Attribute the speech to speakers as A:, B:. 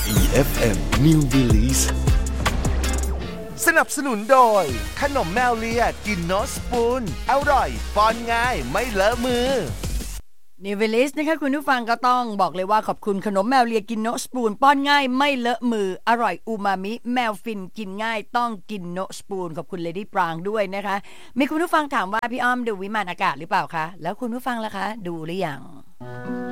A: EFM New Release
B: สนับสนุนโดยขนมแมวเลียกินโนสปูนอร่อยป้อนง่ายไม่เลอะมือ
C: นิวเวลิสนะคะคุณผู้ฟังก็ต้องบอกเลยว่าขอบคุณขนมแมวเลียกินโนสปูนป้อนง่ายไม่เลอะมืออร่อยอูมามิแมวฟินกินง่ายต้องกินโนสปูนขอบคุณเลดี้ปรางด้วยนะคะมีคุณผู้ฟังถามว่าพี่อ้อมดูวิมานอากาศหรือเปล่าคะแล้วคุณผู้ฟังล่ะคะดูหรือยัง